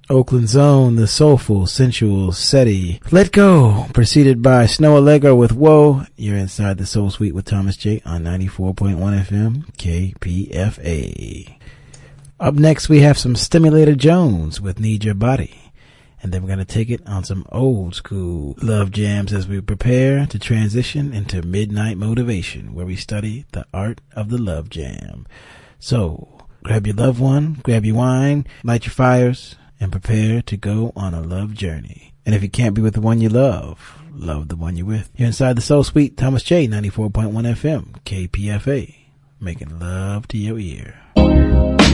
Oakland Zone, the soulful, sensual SETI. Let Go, preceded by Snow Allegro with Whoa. You're inside the Soul Suite with Thomas J on 94.1 FM, KPFA. Up next, we have some Stimulator Jones with Need Your Body. And then we're going to take it on some old school love jams as we prepare to transition into Midnight Motivation, where we study the art of the love jam. So, grab your loved one, grab your wine, light your fires, and prepare to go on a love journey. And if you can't be with the one you love the one you're with. You're inside the Soul Suite, Thomas J, 94.1 FM, KPFA, making love to your ear.